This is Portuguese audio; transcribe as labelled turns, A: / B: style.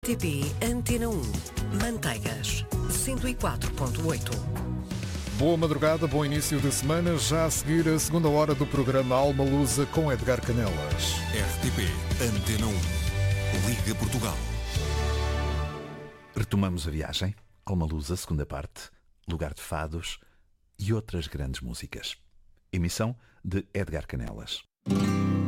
A: RTP Antena 1. Manteigas 104.8.
B: Boa madrugada, bom início de semana. Já a seguir a segunda hora do programa Alma Lusa com Edgar Canelas.
C: RTP Antena 1. Liga Portugal.
D: Retomamos a viagem. Alma Lusa, segunda parte. Lugar de fados e outras grandes músicas. Emissão de Edgar Canelas.